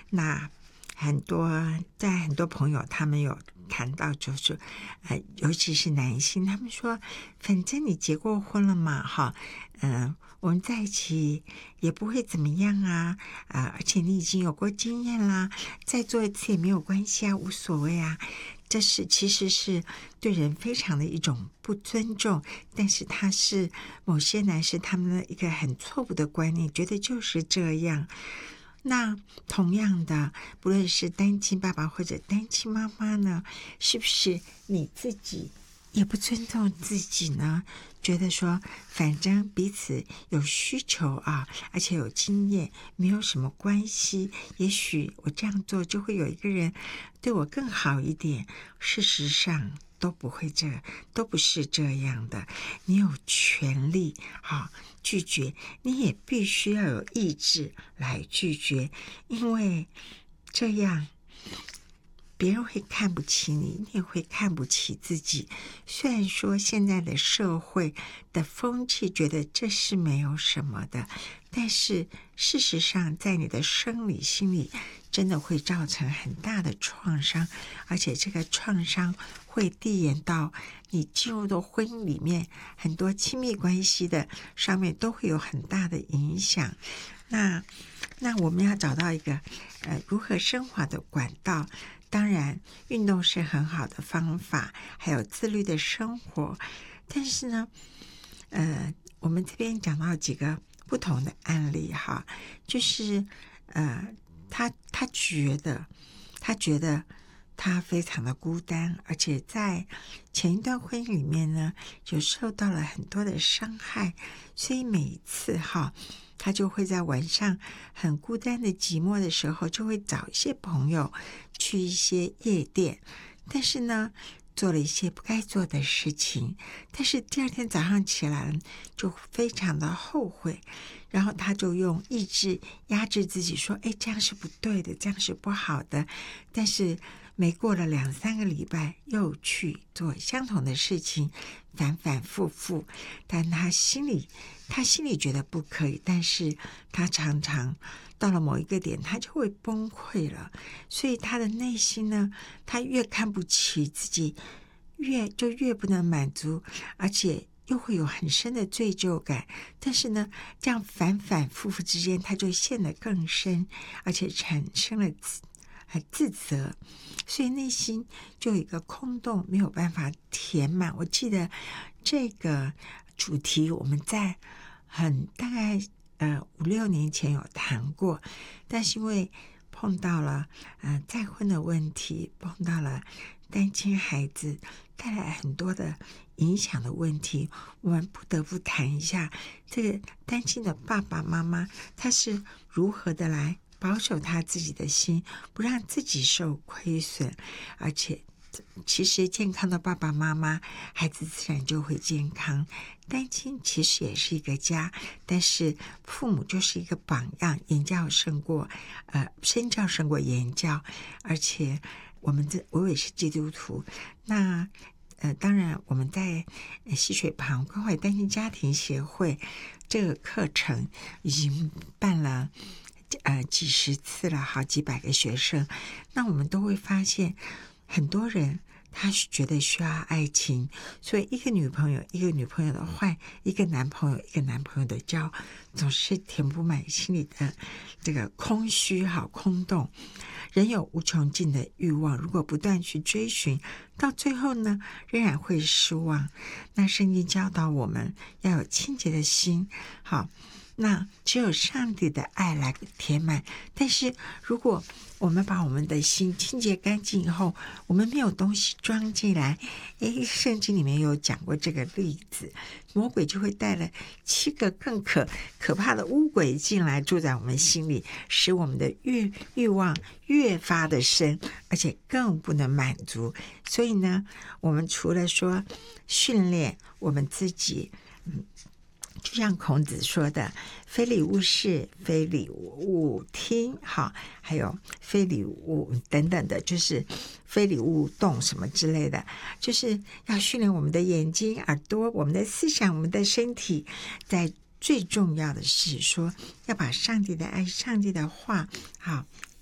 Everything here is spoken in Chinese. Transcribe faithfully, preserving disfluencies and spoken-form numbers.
那很多在很多朋友他们有谈到，就是呃，尤其是男性，他们说，反正你结过婚了嘛，哈，嗯、呃，我们在一起也不会怎么样啊，啊、呃，而且你已经有过经验啦，再做一次也没有关系啊，无所谓啊。这是其实是对人非常的一种不尊重，但是他是某些男士他们的一个很错误的观念，觉得就是这样。那同样的，不论是单亲爸爸或者单亲妈妈呢，是不是你自己也不尊重自己呢？觉得说反正彼此有需求啊，而且有经验，没有什么关系，也许我这样做就会有一个人对我更好一点。事实上都不会这都不是这样的。你有权利啊拒绝，你也必须要有意志来拒绝，因为这样别人会看不起你，你也会看不起自己。虽然说现在的社会的风气觉得这是没有什么的，但是事实上在你的生理心理真的会造成很大的创伤，而且这个创伤会递延到你进入到婚姻里面，很多亲密关系的上面都会有很大的影响。那那我们要找到一个呃如何升华的管道。当然运动是很好的方法，还有自律的生活。但是呢呃，我们这边讲到几个不同的案例哈，就是呃，他他觉得他觉得他非常的孤单，而且在前一段婚姻里面呢，就受到了很多的伤害，所以每一次哈，他就会在晚上很孤单的寂寞的时候，就会找一些朋友去一些夜店，但是呢做了一些不该做的事情，但是第二天早上起来就非常的后悔，然后他就用意志压制自己说，哎，这样是不对的，这样是不好的。但是没过了两三个礼拜又去做相同的事情，反反复复，但他心里他心里觉得不可以，但是他常常到了某一个点他就会崩溃了。所以他的内心呢，他越看不起自己，越就越不能满足，而且又会有很深的罪疚感。但是呢这样反反复复之间，他就陷得更深，而且产生了自自责，所以内心就有一个空洞，没有办法填满。我记得这个主题我们在很大概呃五六年前有谈过，但是因为碰到了呃再婚的问题，碰到了单亲孩子带来很多的影响的问题，我们不得不谈一下这个单亲的爸爸妈妈他是如何的来保守他自己的心，不让自己受亏损。而且其实健康的爸爸妈妈，孩子自然就会健康。单亲其实也是一个家，但是父母就是一个榜样，言教胜过呃身教胜过言教。而且我们这我也是基督徒，那呃，当然我们在溪水旁关怀单亲家庭协会这个课程已经办了呃几十次了，好几百个学生。那我们都会发现很多人他觉得需要爱情，所以一个女朋友一个女朋友的换，一个男朋友一个男朋友的交，总是填不满心里的这个空虚好空洞。人有无穷尽的欲望，如果不断去追寻，到最后呢仍然会失望。那圣经教导我们要有清洁的心，好，那只有上帝的爱来填满。但是如果我们把我们的心清洁干净以后，我们没有东西装进来，诶，圣经里面有讲过这个例子，魔鬼就会带了七个更可可怕的污鬼进来住在我们心里，使我们的欲欲望越发的深，而且更不能满足。所以呢我们除了说训练我们自己，嗯就像孔子说的，非礼勿视，非礼勿听，好，还有非礼勿等等的，就是非礼勿动什么之类的，就是要训练我们的眼睛、耳朵、我们的思想、我们的身体。在最重要的是说，要把上帝的爱、上帝的话，好，